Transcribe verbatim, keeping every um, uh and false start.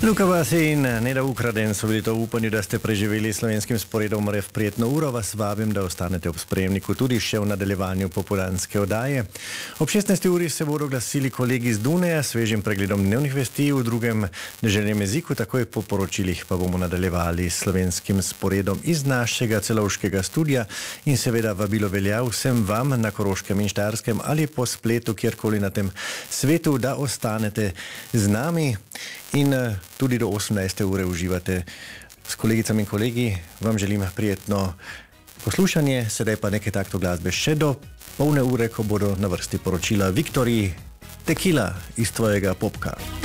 Luka vas in Neda Ukraden so bili to v upanju, da ste preživeli slovenskim sporedom Rev prijetno uro. Vas vabim, da ostanete ob sprejemniku tudi še v nadaljevanju popoldanske oddaje. Ob šestnajsti uri se bodo oglasili kolegi z Dunaja s svežim pregledom dnevnih vesti v drugem deželnem jeziku. Takoj po poročilih pa bomo nadaljevali s slovenskim sporedom iz našega celovškega studia in seveda vabilo velja vsem vam na Koroškem in Štajerskem ali po spletu kjerkoli na tem svetu, da ostanete z nami in tudi do osemnajste ure uživate s kolegicami in kolegi. Vam želim prijetno poslušanje, sedaj pa nekaj takto glasbe še do polne ure, ko bodo na vrsti poročila Viktoriji Tequila iz tvojega popka.